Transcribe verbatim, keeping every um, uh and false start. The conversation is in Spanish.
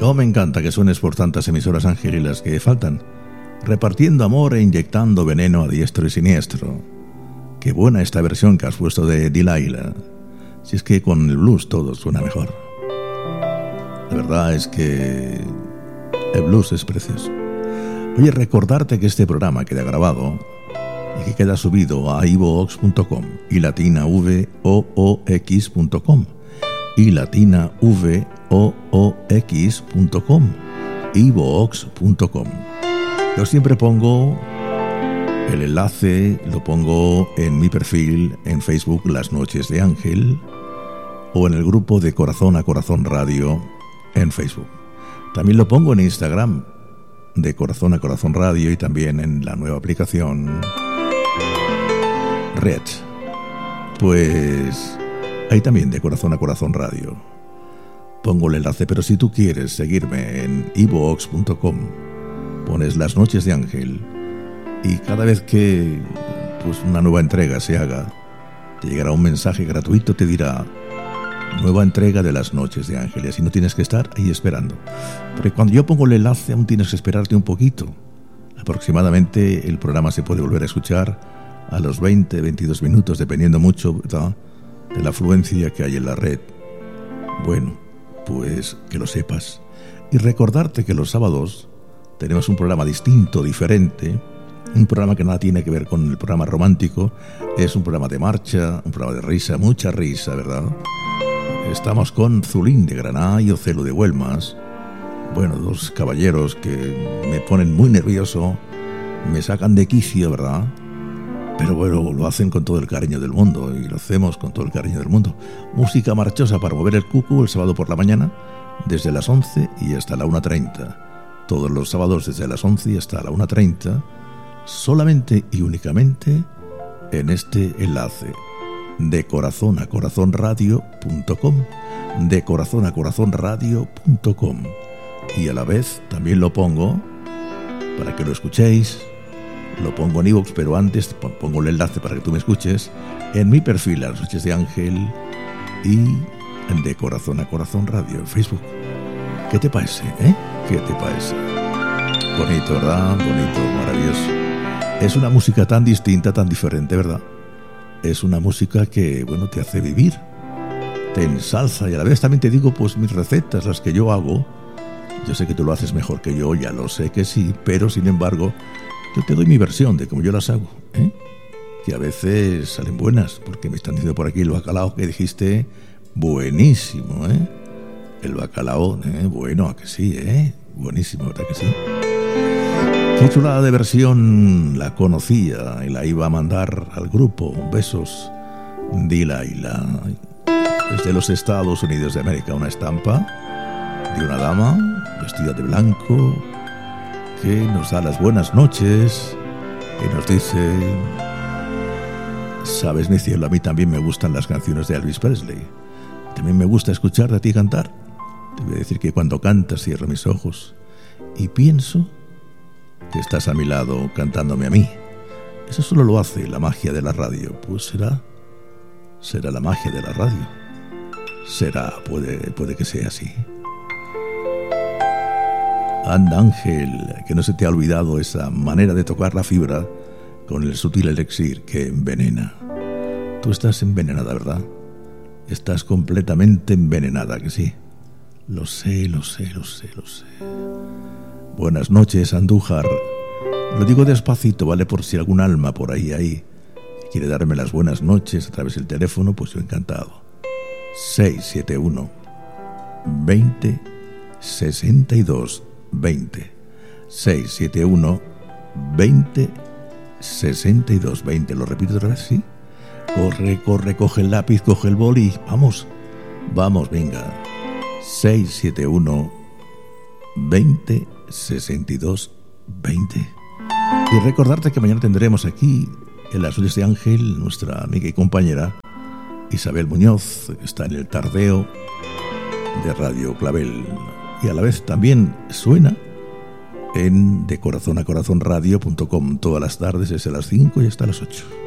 Oh, me encanta que suenes por tantas emisoras, Ángel, y las que faltan, repartiendo amor e inyectando veneno a diestro y siniestro. Qué buena esta versión que has puesto de Delilah. Si es que con el blues todo suena mejor. La verdad es que el blues es precioso. Oye, recordarte que este programa queda grabado y que queda subido a iVoox punto com y latina v o o x punto com y latina v o o x punto com, iVoox punto com. Yo siempre pongo el enlace, lo pongo en mi perfil en Facebook, Las Noches de Ángel, o en el grupo de Corazón a Corazón Radio en Facebook. También lo pongo en Instagram, de Corazón a Corazón Radio, y también en la nueva aplicación Red. Pues ahí también, de Corazón a Corazón Radio. Pongo el enlace, pero si tú quieres seguirme en iVoox punto com, pones Las Noches de Ángel, y cada vez que pues una nueva entrega se haga, te llegará un mensaje gratuito, te dirá nueva entrega de Las Noches de Ángel, y así no tienes que estar ahí esperando. Porque cuando yo pongo el enlace aún tienes que esperarte un poquito. Aproximadamente el programa se puede volver a escuchar a los veinte, veintidós minutos, dependiendo mucho, ¿verdad?, de la afluencia que hay en la red. Bueno, pues que lo sepas. Y recordarte que los sábados tenemos un programa distinto, diferente, un programa que nada tiene que ver con el programa romántico. Es un programa de marcha, un programa de risa, mucha risa, ¿verdad? Estamos con Zulín de Granada y Ocelo de Huelmas. Bueno, dos caballeros que me ponen muy nervioso, me sacan de quicio, ¿verdad? Pero bueno, lo hacen con todo el cariño del mundo, y lo hacemos con todo el cariño del mundo. Música marchosa para mover el cucu el sábado por la mañana, desde las once y hasta la una treinta. Todos los sábados desde las once y hasta la una treinta, solamente y únicamente en este enlace de corazón a corazón radio punto com, de corazón a corazón radio punto com. Y a la vez también lo pongo para que lo escuchéis. Lo pongo en iVoox, pero antes pongo el enlace para que tú me escuches en mi perfil, Las Noches de Ángel, y en De Corazón a Corazón Radio en Facebook. ¿Qué te parece, eh? ¿Qué te parece? Bonito, ¿verdad? Bonito, maravilloso. Es una música tan distinta, tan diferente, ¿verdad? Es una música que, bueno, te hace vivir, te ensalza, y a la vez también te digo, pues mis recetas, las que yo hago. Yo sé que tú lo haces mejor que yo, ya lo sé que sí, pero sin embargo, yo te doy mi versión de cómo yo las hago, ¿eh? Que a veces salen buenas, porque me están diciendo por aquí el bacalao que dijiste, buenísimo, ¿eh? El bacalao, ¿eh? Bueno, ¿a que sí, eh? Buenísimo, ¿verdad que sí? Qué chulada de versión, la conocía y la iba a mandar al grupo. Besos, Delilah. Desde los Estados Unidos de América, una estampa de una dama vestida de blanco que nos da las buenas noches y nos dice: sabes, mi cielo, a mí también me gustan las canciones de Elvis Presley. También me gusta escucharte a ti cantar. Te voy a decir que cuando cantas cierro mis ojos y pienso que estás a mi lado cantándome a mí. Eso solo lo hace la magia de la radio. Pues será, será la magia de la radio. Será, puede, puede que sea así. Anda, Ángel, que no se te ha olvidado esa manera de tocar la fibra con el sutil elixir que envenena. Tú estás envenenada, ¿verdad? Estás completamente envenenada, ¿que sí? Lo sé, lo sé, lo sé, lo sé. Buenas noches, Andújar. Lo digo despacito, ¿vale? Por si algún alma por ahí, ahí quiere darme las buenas noches a través del teléfono, pues yo encantado. seis siete uno, veinte, sesenta y dos, veinte. seis siete uno, veinte, sesenta y dos, veinte. Lo repito otra vez, ¿sí? Corre, corre, coge el lápiz, coge el boli. Vamos, vamos, venga. seis siete uno, veinte, sesenta y dos, veinte. Y recordarte que mañana tendremos aquí en Las Noches de Ángel nuestra amiga y compañera Isabel Muñoz, que está en el tardeo de Radio Clavel, y a la vez también suena en de corazón a corazón radio punto com todas las tardes desde las cinco y hasta las ocho.